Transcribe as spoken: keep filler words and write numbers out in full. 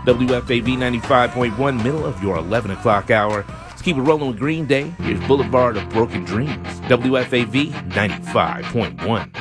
W F A V ninety-five point one, middle of your eleven o'clock hour. Let's keep it rolling with Green Day. Here's Boulevard of Broken Dreams. W F A V ninety-five point one.